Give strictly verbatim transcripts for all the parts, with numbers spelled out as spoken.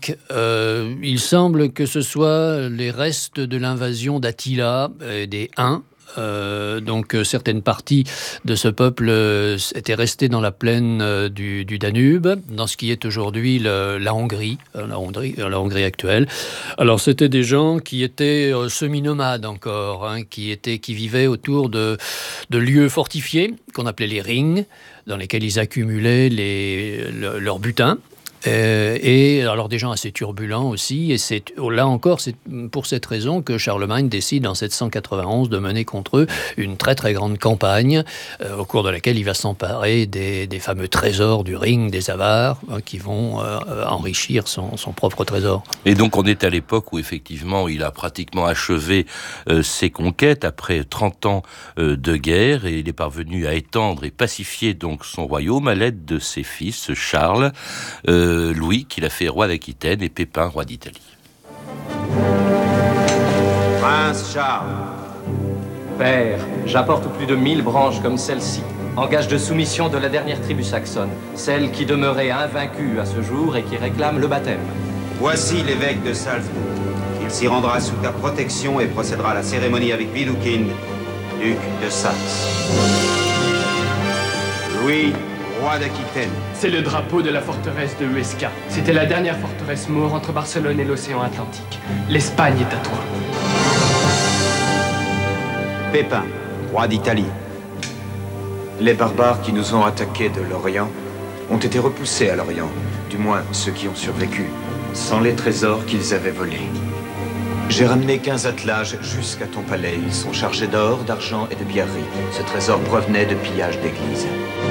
historiques. Euh, il semble que ce soit les restes de l'invasion d'Attila et des Huns. Euh, donc euh, certaines parties de ce peuple euh, étaient restées dans la plaine euh, du, du Danube, dans ce qui est aujourd'hui le, la Hongrie, euh, la Hongrie, euh, la Hongrie actuelle. Alors c'était des gens qui étaient euh, semi-nomades encore, hein, qui étaient, qui vivaient autour de, de lieux fortifiés qu'on appelait les rings, dans lesquels ils accumulaient les, le, leur butin. Euh, et alors des gens assez turbulents aussi, et c'est là encore c'est pour cette raison que Charlemagne décide en sept cent quatre-vingt-onze de mener contre eux une très très grande campagne euh, au cours de laquelle il va s'emparer des, des fameux trésors du Ring des Avars hein, qui vont euh, enrichir son, son propre trésor. Et donc on est à l'époque où effectivement il a pratiquement achevé euh, ses conquêtes après trente ans euh, de guerre, et il est parvenu à étendre et pacifier donc son royaume à l'aide de ses fils Charles, euh, Louis, qu'il a fait roi d'Aquitaine, et Pépin, roi d'Italie. Prince Charles. Père, j'apporte plus de mille branches comme celle-ci, en gage de soumission de la dernière tribu saxonne, celle qui demeurait invaincue à ce jour et qui réclame le baptême. Voici l'évêque de Salzbourg. Il s'y rendra sous ta protection et procédera à la cérémonie avec Widukind, duc de Saxe. Louis, roi d'Aquitaine. C'est le drapeau de la forteresse de Huesca. C'était la dernière forteresse maure entre Barcelone et l'océan Atlantique. L'Espagne est à toi. Pépin, roi d'Italie. Les barbares qui nous ont attaqués de l'Orient ont été repoussés à l'Orient, du moins ceux qui ont survécu, sans les trésors qu'ils avaient volés. J'ai ramené quinze attelages jusqu'à ton palais. Ils sont chargés d'or, d'argent et de pierreries. Ce trésor provenait de pillages d'églises.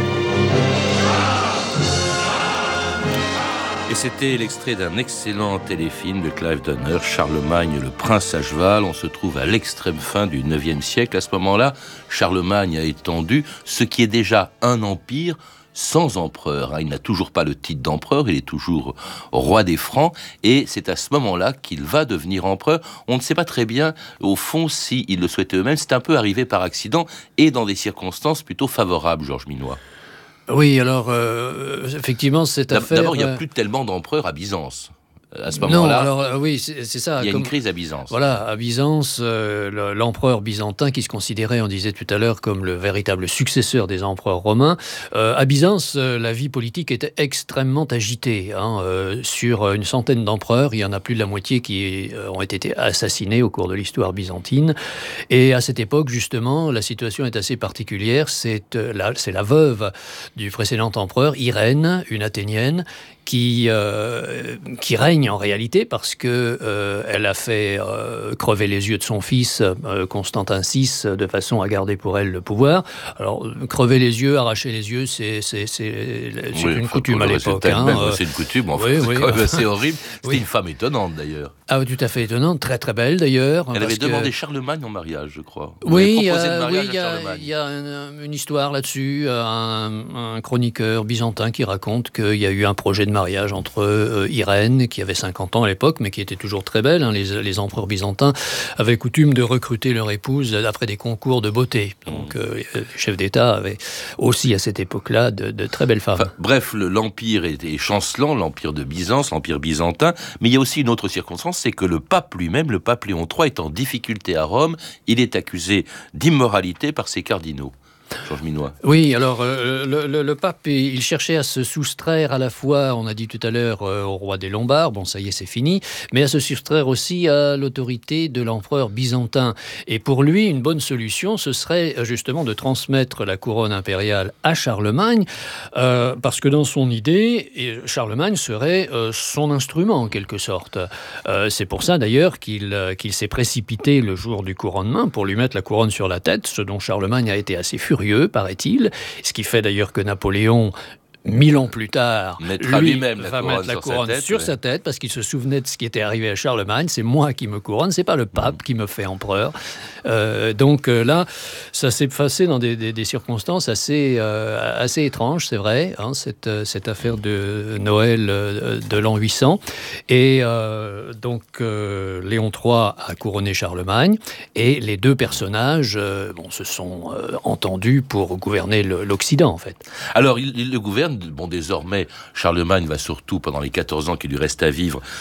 Et c'était l'extrait d'un excellent téléfilm de Clive Donner, Charlemagne, le prince à cheval. On se trouve à l'extrême fin du neuvième siècle. À ce moment-là, Charlemagne a étendu ce qui est déjà un empire sans empereur. Il n'a toujours pas le titre d'empereur, il est toujours roi des Francs, et c'est à ce moment-là qu'il va devenir empereur. On ne sait pas très bien, au fond, s'il le souhaitait eux-mêmes. C'est un peu arrivé par accident et dans des circonstances plutôt favorables, Georges Minois. Oui, alors, euh, effectivement, cette affaire... D'abord, il n'y a plus tellement d'empereurs à Byzance. À ce moment-là, non, alors euh, oui, c'est, c'est ça. Il y a comme, une crise à Byzance. Voilà, à Byzance, euh, l'empereur byzantin qui se considérait, on disait tout à l'heure, comme le véritable successeur des empereurs romains. Euh, à Byzance, euh, la vie politique était extrêmement agitée. Hein, euh, sur une centaine d'empereurs, il y en a plus de la moitié qui euh, ont été assassinés au cours de l'histoire byzantine. Et à cette époque, justement, la situation est assez particulière. C'est, euh, la, c'est la veuve du précédent empereur, Irène, une Athénienne, qui, euh, qui règne en réalité parce que euh, elle a fait euh, crever les yeux de son fils euh, Constantin six de façon à garder pour elle le pouvoir. Alors crever les yeux, arracher les yeux, c'est c'est c'est, c'est oui, une coutume à l'époque. Hein, même, euh, c'est une coutume. Enfin, oui, c'est oui. quand même assez horrible. C'était oui. une femme étonnante d'ailleurs. Ah, tout à fait étonnante, très très belle d'ailleurs. Elle avait demandé que... Charlemagne en mariage, je crois. On oui, euh, oui, il y a, y a une, une histoire là-dessus. Un, un chroniqueur byzantin qui raconte qu'il y a eu un projet de mariage entre euh, Irène, qui avait cinquante ans à l'époque, mais qui était toujours très belle. Hein. Les, les empereurs byzantins avaient coutume de recruter leur épouse après des concours de beauté. Donc, euh, les chefs d'État avaient aussi, à cette époque-là, de, de très belles femmes. Enfin, bref, le, l'empire était chancelant, l'empire de Byzance, l'empire byzantin. Mais il y a aussi une autre circonstance, c'est que le pape lui-même, le pape Léon trois, est en difficulté à Rome. Il est accusé d'immoralité par ses cardinaux. Georges Minois. Oui, alors euh, le, le, le pape, il cherchait à se soustraire à la fois, on a dit tout à l'heure, euh, au roi des Lombards, bon ça y est c'est fini, mais à se soustraire aussi à l'autorité de l'empereur byzantin. Et pour lui, une bonne solution, ce serait justement de transmettre la couronne impériale à Charlemagne, euh, parce que dans son idée, Charlemagne serait euh, son instrument en quelque sorte. Euh, c'est pour ça d'ailleurs qu'il, euh, qu'il s'est précipité le jour du couronnement pour lui mettre la couronne sur la tête, ce dont Charlemagne a été assez furieux, paraît-il, ce qui fait d'ailleurs que Napoléon, mille ans plus tard, mettra lui lui-même la va couronne mettre la sur couronne sa tête, sur ouais. sa tête parce qu'il se souvenait de ce qui était arrivé à Charlemagne. C'est moi qui me couronne, c'est pas le pape mmh. qui me fait empereur. Euh, donc euh, là, ça s'est passé dans des, des, des circonstances assez, euh, assez étranges, c'est vrai, hein, cette, cette affaire de Noël euh, de l'an huit cents. Et euh, donc euh, Léon trois a couronné Charlemagne et les deux personnages euh, bon, se sont euh, entendus pour gouverner le, l'Occident en fait. Alors il, il le gouverne. Bon, désormais, Charlemagne va surtout, pendant les quatorze ans qui lui restent à vivre,